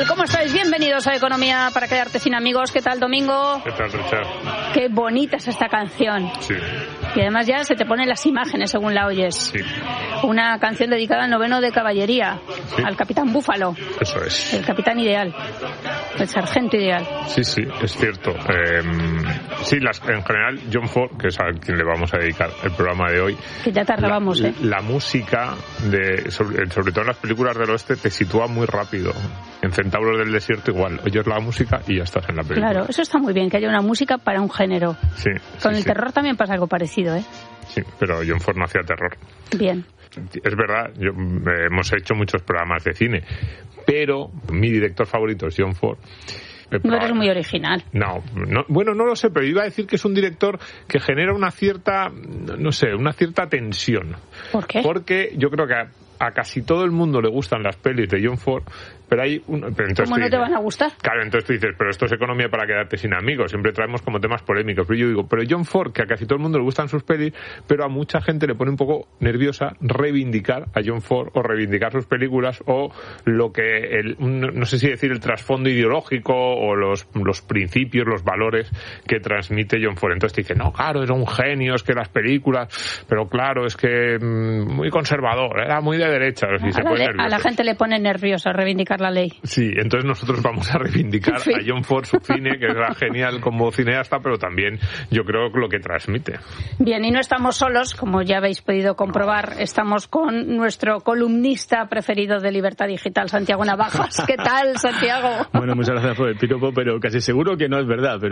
tal? ¿Cómo estáis? Bienvenidos a Economía para quedarte sin amigos. ¿Qué tal, Domingo? ¿Qué tal, Richard? Qué bonita es esta canción. Sí. Y además ya se te ponen las imágenes según la oyes. Sí. Una canción dedicada al 9º de caballería, sí. Al capitán Búfalo. Eso es. El capitán ideal, el sargento ideal. Sí, sí, es cierto. Sí, en general, John Ford, que es a quien le vamos a dedicar el programa de hoy. Que ya tardábamos, La música, sobre todo en las películas del oeste, te sitúa muy rápido. En Centauros del Desierto igual, oyes la música y ya estás en la película. Claro, eso está muy bien, que haya una música para un género. Sí. Con el terror también pasa algo parecido, ¿eh? Sí, pero John Ford no hacía terror. Bien. Es verdad, hemos hecho muchos programas de cine, pero mi director favorito es John Ford. No eres muy original. No, bueno, no lo sé, pero iba a decir que es un director que genera una cierta tensión. ¿Por qué? Porque yo creo que a casi todo el mundo le gustan las pelis de John Ford, pero hay ¿Cómo no te van a gustar? Claro, entonces tú dices, pero esto es economía para quedarte sin amigos, siempre traemos como temas polémicos, pero yo digo, pero John Ford, que a casi todo el mundo le gustan sus pelis, pero a mucha gente le pone un poco nerviosa reivindicar a John Ford o reivindicar sus películas o lo que, no sé si decir el trasfondo ideológico o los principios, los valores que transmite John Ford. Entonces te dicen, no, claro, era un genio, es que las películas, pero claro, es que muy conservador, era muy de derecha. A la gente le pone nerviosa reivindicar la ley. Sí, entonces nosotros vamos a reivindicar a John Ford su cine, que era genial como cineasta, pero también yo creo lo que transmite. Bien, y no estamos solos, como ya habéis podido comprobar, estamos con nuestro columnista preferido de Libertad Digital, Santiago Navajas. ¿Qué tal, Santiago? Bueno, muchas gracias por el piropo, pero casi seguro que no es verdad, pero